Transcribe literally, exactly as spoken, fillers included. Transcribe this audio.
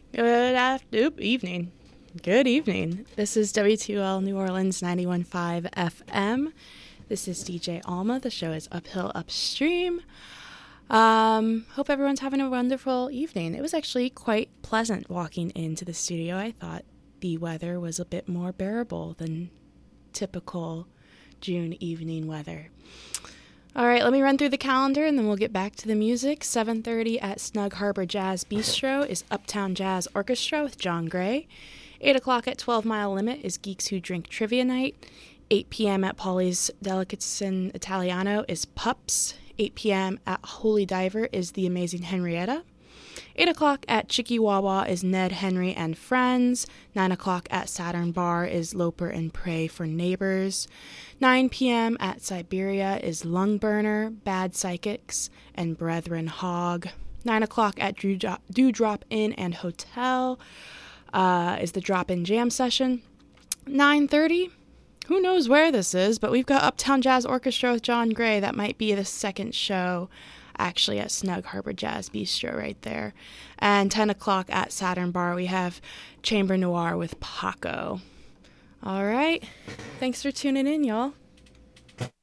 Good afternoon, evening. Good evening. This is W two L New Orleans ninety-one point five F M. This is D J Alma. The show is Uphill Upstream. Um, hope everyone's having a wonderful evening. It was actually quite pleasant walking into the studio. I thought the weather was a bit more bearable than typical June evening weather. All right, let me run through the calendar and then we'll get back to the music. seven thirty at Snug Harbor Jazz Bistro is Uptown Jazz Orchestra with John Gray. eight o'clock at twelve Mile Limit is Geeks Who Drink Trivia Night. eight p.m. at Polly's Delicatessen Italiano is Pups. eight p.m. at Holy Diver is The Amazing Henrietta. eight o'clock at Chicky Wawa is Ned Henry and Friends. nine o'clock at Saturn Bar is Loper and Pray for Neighbors. nine p.m. at Siberia is Lung Burner, Bad Psychics, and Brethren Hog. nine o'clock at Dewdrop Inn and Hotel uh, is the Drop-In Jam Session. nine thirty, who knows where this is, but we've got Uptown Jazz Orchestra with John Gray. That might be the second show, actually, at Snug Harbor Jazz Bistro right there. And ten o'clock at Saturn Bar, we have Chamber Noir with Paco. All right. Thanks for tuning in, y'all.